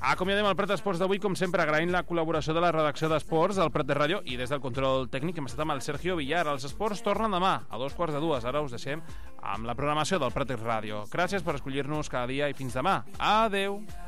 Acomiadem el Prat Esports d'avui, com sempre, agraint la col·laboració de la redacció d'Esports del Prat de Ràdio i des del control tècnic hem estat amb el Sergio Villar. Els esports tornen demà a 2:45. Ara us deixem amb la programació del Prat Ràdio. Gràcies per escollir-nos cada dia i fins demà. Adeu!